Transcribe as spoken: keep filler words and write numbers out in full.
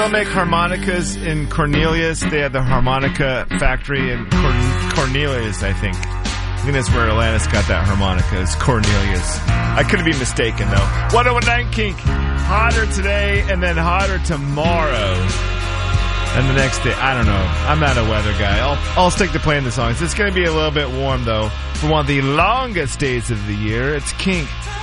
They'll make harmonicas in Cornelius. They have the harmonica factory in Corn- Cornelius, I think. I think that's where Atlantis got that harmonica. It's Cornelius. I could be mistaken, though. one oh one nine Kink. Hotter today and then hotter tomorrow. And the next day, I don't know. I'm not a weather guy. I'll, I'll stick to playing the songs. It's going to be a little bit warm, though, for one of the longest days of the year. It's Kink.